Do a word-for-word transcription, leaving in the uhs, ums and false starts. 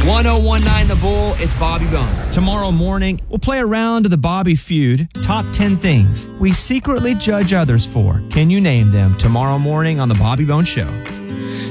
ten nineteen The Bull, it's Bobby Bones. Tomorrow morning, we'll play a round of the Bobby Feud Top ten Things We Secretly Judge Others For. Can you name them? Tomorrow morning on The Bobby Bones Show.